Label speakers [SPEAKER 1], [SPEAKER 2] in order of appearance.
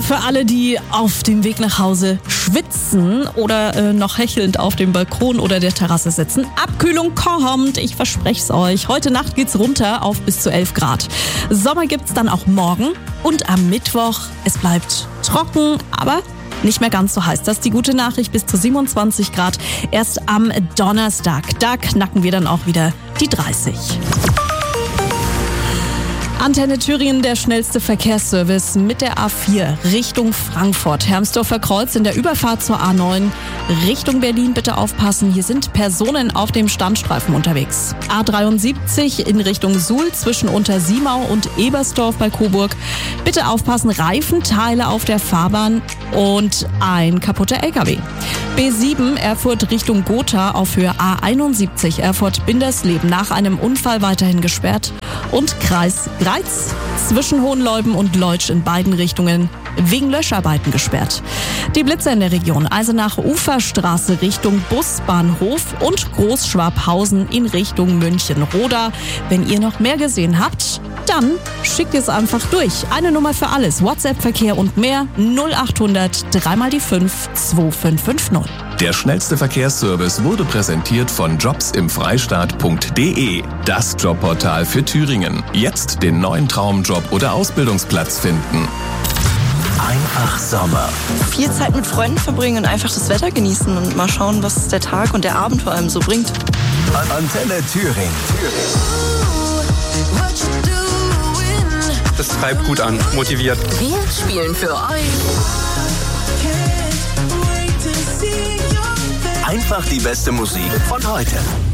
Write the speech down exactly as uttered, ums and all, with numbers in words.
[SPEAKER 1] Wetter für alle, die auf dem Weg nach Hause schwitzen oder äh, noch hechelnd auf dem Balkon oder der Terrasse sitzen. Abkühlung kommt, ich verspreche es euch. Heute Nacht geht's runter auf bis zu elf Grad. Sommer gibt's dann auch morgen und am Mittwoch. Es bleibt trocken, aber nicht mehr ganz so heiß. Das ist die gute Nachricht, bis zu siebenundzwanzig Grad. Erst am Donnerstag, da knacken wir dann auch wieder die dreißig. Antenne Thüringen, der schnellste Verkehrsservice mit der A vier Richtung Frankfurt. Hermsdorfer Kreuz in der Überfahrt zur A neun Richtung Berlin. Bitte aufpassen, hier sind Personen auf dem Standstreifen unterwegs. A dreiundsiebzig in Richtung Suhl zwischen Untersiemau und Ebersdorf bei Coburg. Bitte aufpassen, Reifenteile auf der Fahrbahn und ein kaputter L K W. B sieben Erfurt Richtung Gotha auf Höhe A einundsiebzig Erfurt-Bindersleben nach einem Unfall weiterhin gesperrt. Und Kreis Greiz zwischen Hohenleuben und Leutsch in beiden Richtungen wegen Löscharbeiten gesperrt. Die Blitzer in der Region Eisenach-Uferstraße Richtung Busbahnhof und Großschwabhausen in Richtung München-Roda. Wenn ihr noch mehr gesehen habt, dann schickt ihr es einfach durch. Eine Nummer für alles. WhatsApp-Verkehr und mehr null achthundert drei mal die fünf zwei fünf fünf null.
[SPEAKER 2] Der schnellste Verkehrsservice wurde präsentiert von jobs im freistaat punkt de. Das Jobportal für Thüringen. Jetzt den neuen Traumjob oder Ausbildungsplatz finden.
[SPEAKER 3] Einfach Sommer.
[SPEAKER 4] Viel Zeit mit Freunden verbringen und einfach das Wetter genießen und mal schauen, was der Tag und der Abend vor allem so bringt.
[SPEAKER 3] Antenne Thüringen.
[SPEAKER 5] Das treibt gut an, motiviert.
[SPEAKER 6] Wir spielen für euch
[SPEAKER 3] Einfach die beste Musik von heute.